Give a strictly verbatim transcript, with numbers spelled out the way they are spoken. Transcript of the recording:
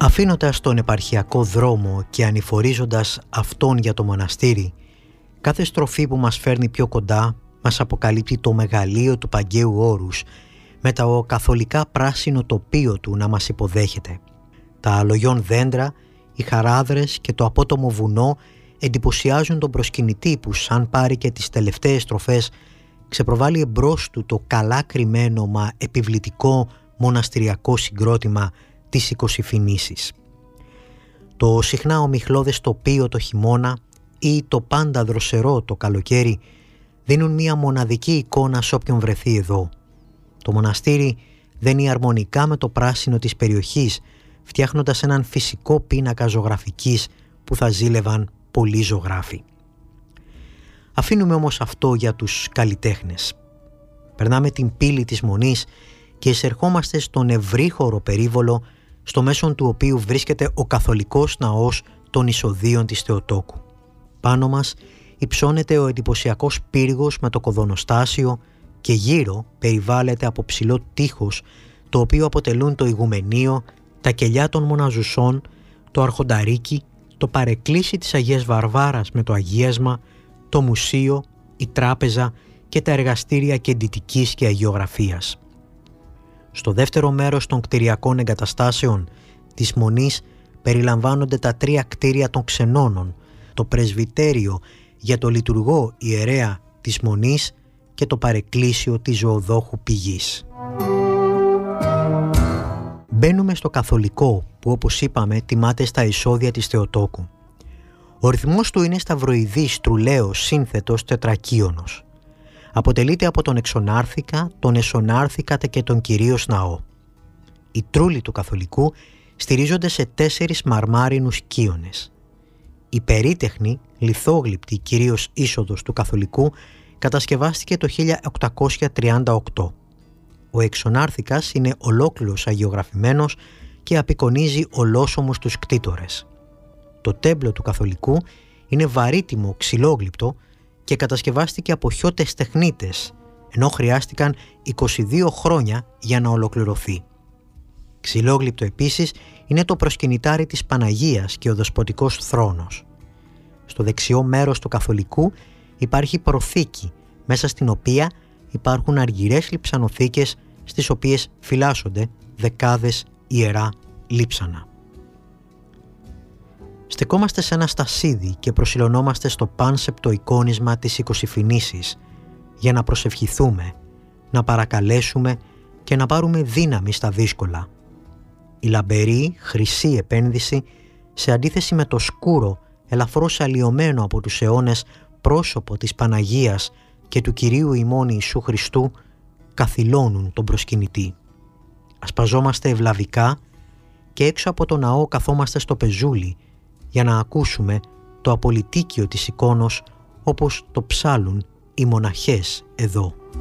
Αφήνοντας τον επαρχιακό δρόμο και ανηφορίζοντας αυτόν για το μοναστήρι, κάθε στροφή που μας φέρνει πιο κοντά μας αποκαλύπτει το μεγαλείο του Παγκαίου Όρους με το καθολικά πράσινο τοπίο του να μας υποδέχεται. Τα αλογιών δέντρα, οι χαράδρες και το απότομο βουνό εντυπωσιάζουν τον προσκυνητή που σαν πάρει και τις τελευταίες στροφές ξεπροβάλλει εμπρός του το καλά κρυμμένο μα επιβλητικό μοναστηριακό συγκρότημα της Οικοσυφηνήσης. Το συχνά ομιχλώδες τοπίο το χειμώνα ή το πάντα δροσερό το καλοκαίρι δίνουν μια μοναδική εικόνα σε όποιον βρεθεί εδώ. Το μοναστήρι δένει αρμονικά με το πράσινο της περιοχής, φτιάχνοντας έναν φυσικό πίνακα ζωγραφικής που θα ζήλευαν πολλοί ζωγράφοι. Αφήνουμε όμως αυτό για τους καλλιτέχνες. Περνάμε την πύλη της Μονής και εισερχόμαστε στον ευρύχωρο περίβολο, στο μέσον του οποίου βρίσκεται ο καθολικός ναός των Εισοδίων της Θεοτόκου. Πάνω μας υψώνεται ο εντυπωσιακός πύργος με το κοδωνοστάσιο και γύρω περιβάλλεται από ψηλό τείχος, το οποίο αποτελούν το ηγουμενείο, τα κελιά των μοναζουσών, το αρχονταρίκι, το παρεκκλήσι της Αγίας Βαρβάρας με το αγίασμα, το μουσείο, η τράπεζα και τα εργαστήρια κεντητικής και αγιογραφίας. Στο δεύτερο μέρος των κτηριακών εγκαταστάσεων της Μονής περιλαμβάνονται τα τρία κτίρια των ξενώνων, το πρεσβυτέριο για το λειτουργό ιερέα της Μονής και το παρεκκλήσιο της Ζωοδόχου Πηγής. Μπαίνουμε στο καθολικό που, όπως είπαμε, τιμάται στα εισόδια της Θεοτόκου. Ο ρυθμός του είναι σταυροειδής τρουλαίος σύνθετος τετρακίονος. Αποτελείται από τον εξονάρθηκα, τον εσονάρθηκα και τον κυρίως ναό. Οι τρούλοι του καθολικού στηρίζονται σε τέσσερις μαρμάρινους κύονες. Η περίτεχνη, λιθόγλυπτη κυρίως είσοδος του καθολικού κατασκευάστηκε το χίλια οκτακόσια τριάντα οκτώ. Ο εξονάρθηκας είναι ολόκληρος αγιογραφημένος και απεικονίζει ολόσωμους τους κτήτορες. Το τέμπλο του καθολικού είναι βαρύτιμο ξυλόγλυπτο και κατασκευάστηκε από χιώτες τεχνίτες, ενώ χρειάστηκαν είκοσι δύο χρόνια για να ολοκληρωθεί. Ξυλόγλυπτο επίσης είναι το προσκυνητάρι της Παναγίας και ο δεσποτικός θρόνος. Στο δεξιό μέρος του καθολικού υπάρχει προθήκη, μέσα στην οποία υπάρχουν αργυρές λειψανοθήκες στις οποίες φυλάσσονται δεκάδες ιερά λείψανα. Στεκόμαστε σε ένα στασίδι και προσιλωνόμαστε στο πάνσεπτο εικόνισμα της Οικοσυφηνήσης για να προσευχηθούμε, να παρακαλέσουμε και να πάρουμε δύναμη στα δύσκολα. Η λαμπερή, χρυσή επένδυση, σε αντίθεση με το σκούρο, ελαφρώς αλλοιωμένο από τους αιώνες πρόσωπο της Παναγίας και του Κυρίου ημών Ιησού Χριστού, καθυλώνουν τον προσκυνητή. Ασπαζόμαστε ευλαβικά και έξω από το ναό καθόμαστε στο πεζούλι για να ακούσουμε το απολυτίκιο της εικόνος όπως το ψάλουν οι μοναχές εδώ.